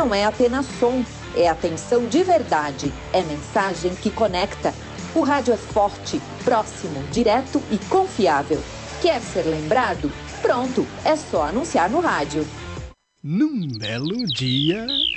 não é apenas som, é atenção de verdade, é mensagem que conecta. O rádio é forte, próximo, direto e confiável. Quer ser lembrado? Pronto, é só anunciar no rádio. Num belo dia...